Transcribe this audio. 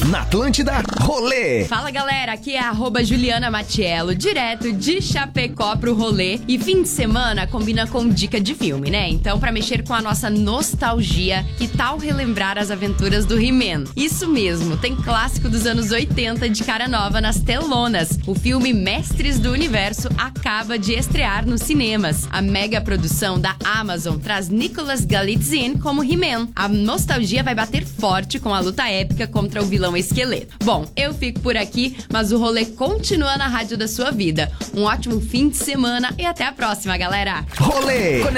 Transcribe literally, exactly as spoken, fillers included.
Na Atlântida, rolê. Fala galera, aqui é arroba Juliana Matiello, direto de Chapecó pro rolê. E fim de semana combina com dica de filme, né? Então, pra mexer com a nossa nostalgia, que tal relembrar as aventuras do He-Man? Isso mesmo, tem clássico dos anos oitenta de cara nova nas telonas. O filme Mestres do Universo acaba de estrear nos cinemas. A mega produção da Amazon traz Nicholas Galitzine como He-Man. A nostalgia vai bater forte com a luta épica contra o vilão esqueleto. Bom, eu fico por aqui, mas o rolê continua na rádio da sua vida. Um ótimo fim de semana e até a próxima, galera! Rolê!